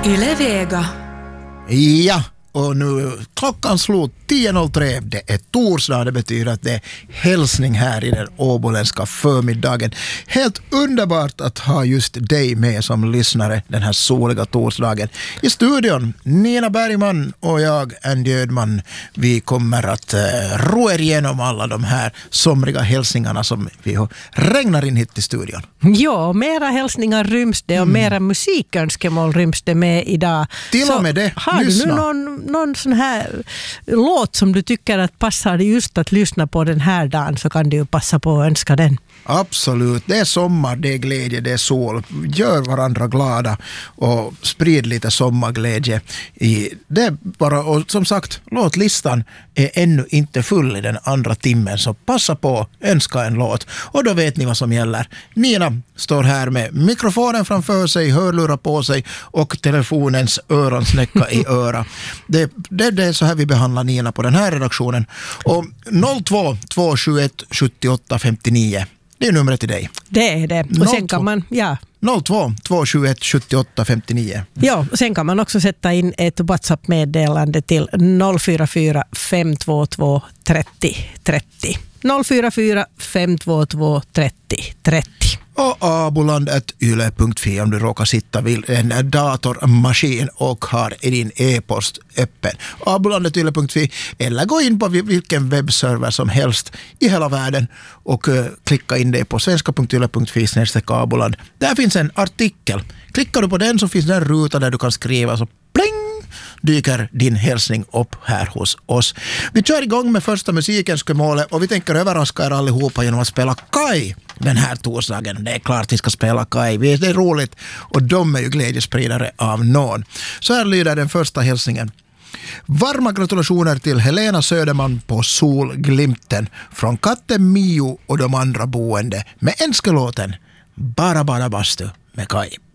Yle Vega. Ja, och nu klockan slog 10.03. Det är torsdag, det betyder att det är hälsning här i den åboländska förmiddagen. Helt underbart att ha just dig med som lyssnare den här soliga torsdagen. I studion, Nina Bergman och jag, Andy Ödman. Vi kommer att ro er igenom alla de här somriga hälsningarna som vi regnar in hit i studion. Ja, mera hälsningar ryms det och mera musikönskemål ryms det med idag. Till och med det. Har du nu någon sån här låt som du tycker att passar just att lyssna på den här dagen, så kan du ju passa på att önska den. Absolut, det är sommar, det är glädje, det är sol. Gör varandra glada och sprid lite sommarglädje i det bara. Och som sagt, låtlistan är ännu inte full i den andra timmen, så passa på, önska en låt och då vet ni vad som gäller. Nina står här med mikrofonen framför sig, hörlurar på sig och telefonens öronsnäcka i öra. Det är så här vi behandlar Nina på den här redaktionen. Och 02 271 78 59, det är numret till dig. Det är det. Och sen kan man, 02 271 78 59. Ja, och sen kan man också sätta in ett WhatsApp-meddelande till 044 522 30 30. 044 522 30 30. Och aboland@yle.fi om du råkar sitta vid en datormaskin och har din e-post öppen. Aboland@yle.fi, eller gå in på vilken webbserver som helst i hela världen och klicka in det på svenska.yle.fi/aboland. Där finns en artikel. Klickar du på den så finns det en ruta där du kan skriva, så pling dyker din hälsning upp här hos oss. Vi kör igång med första musikönskemålet och vi tänker överraska er allihopa genom att spela Kai den här torsdagen. Det är klart vi ska spela Kai. Det är roligt och de är ju glädjespridare av någon. Så här lyder den första hälsningen. Varma gratulationer till Helena Söderman på Solglimten från katten Mio och de andra boende med önskelåten Bara Bastu med Kai.